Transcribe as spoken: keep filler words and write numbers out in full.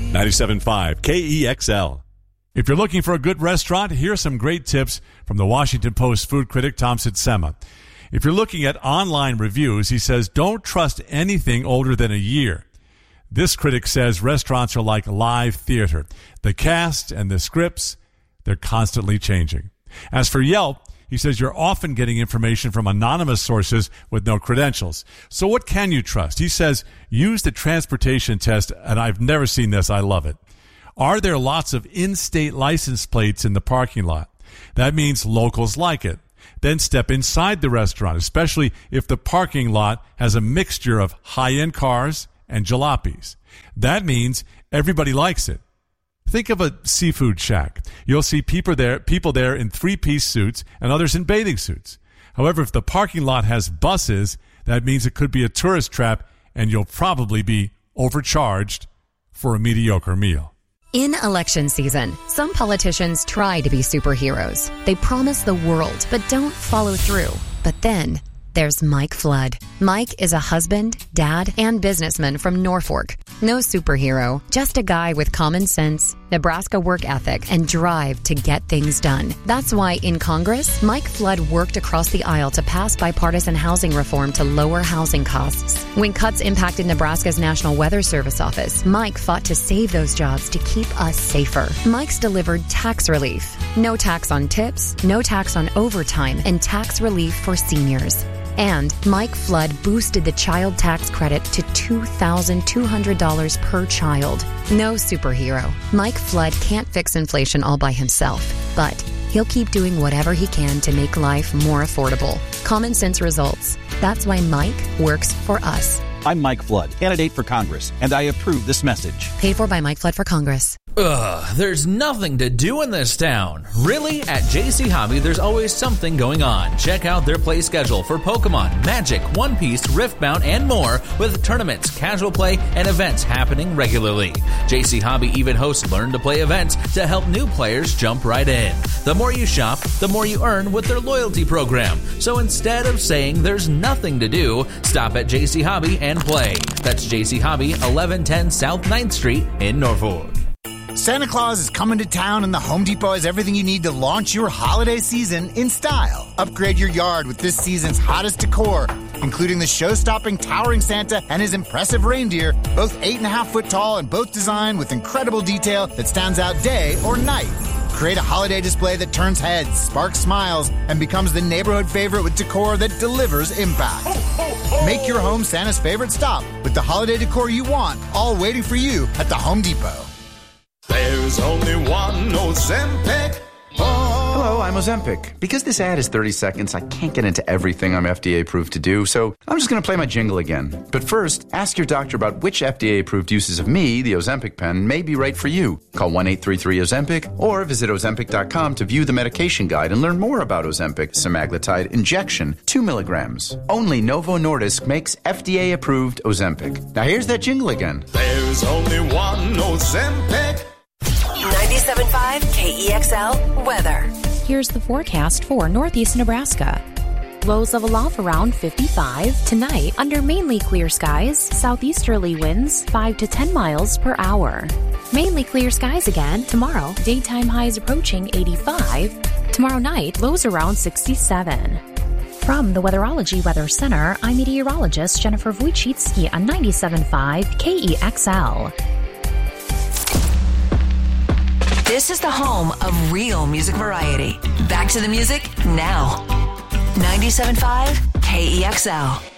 ninety-seven point five K E X L. If you're looking for a good restaurant, here are some great tips from the Washington Post food critic Tom Sitzema. If you're looking at online reviews, he says, don't trust anything older than a year. This critic says restaurants are like live theater. The cast and the scripts, they're constantly changing. As for Yelp, he says you're often getting information from anonymous sources with no credentials. So what can you trust? He says use the transportation test, and I've never seen this. I love it. Are there lots of in-state license plates in the parking lot? That means locals like it. Then step inside the restaurant, especially if the parking lot has a mixture of high-end cars and jalopies. That means everybody likes it. Think of a seafood shack. You'll see people there, people there in three-piece suits and others in bathing suits. However, if the parking lot has buses, that means it could be a tourist trap, and you'll probably be overcharged for a mediocre meal. In election season, some politicians try to be superheroes. They promise the world, but don't follow through. But then there's Mike Flood. Mike is a husband, dad, and businessman from Norfolk. No superhero, just a guy with common sense, Nebraska work ethic, and drive to get things done. That's why in Congress, Mike Flood worked across the aisle to pass bipartisan housing reform to lower housing costs. When cuts impacted Nebraska's National Weather Service office, Mike fought to save those jobs to keep us safer. Mike's delivered tax relief. No tax on tips, no tax on overtime, and tax relief for seniors. And Mike Flood boosted the child tax credit to two thousand two hundred dollars per child. No superhero. Mike Flood can't fix inflation all by himself, but he'll keep doing whatever he can to make life more affordable. Common sense results. That's why Mike works for us. I'm Mike Flood, candidate for Congress, and I approve this message. Paid for by Mike Flood for Congress. Ugh, there's nothing to do in this town. Really? At J C Hobby, there's always something going on. Check out their play schedule for Pokemon, Magic, One Piece, Riftbound, and more, with tournaments, casual play, and events happening regularly. J C Hobby even hosts Learn to Play events to help new players jump right in. The more you shop, the more you earn with their loyalty program. So instead of saying there's nothing to do, stop at J C Hobby and play. That's J C Hobby, eleven ten South ninth Street in Norfolk. Santa Claus is coming to town, and the Home Depot has everything you need to launch your holiday season in style. Upgrade your yard with this season's hottest decor, including the show-stopping towering Santa and his impressive reindeer, both eight and a half foot tall and both designed with incredible detail that stands out day or night. Create a holiday display that turns heads, sparks smiles, and becomes the neighborhood favorite with decor that delivers impact. Ho, ho, ho. Make your home Santa's favorite stop with the holiday decor you want, all waiting for you at the Home Depot. There's only one Ozempic. Oh. Hello, I'm Ozempic. Because this ad is thirty seconds, I can't get into everything I'm F D A approved to do, so I'm just going to play my jingle again. But first, ask your doctor about which F D A approved uses of me, the Ozempic pen, may be right for you. Call one eight three three Ozempic or visit Ozempic dot com to view the medication guide and learn more about Ozempic semaglutide injection, two milligrams. Only Novo Nordisk makes F D A approved Ozempic. Now here's that jingle again. There's only one Ozempic. ninety-seven point five K E X L weather. Here's the forecast for northeast Nebraska. Lows level off around fifty-five. Tonight, under mainly clear skies, southeasterly winds five to ten miles per hour. Mainly clear skies again tomorrow. Daytime highs approaching eighty-five. Tomorrow night, lows around sixty-seven. From the Weatherology Weather Center, I'm meteorologist Jennifer Wojcicki on ninety-seven point five K E X L. This is the home of real music variety. Back to the music now. ninety-seven point five K E X L.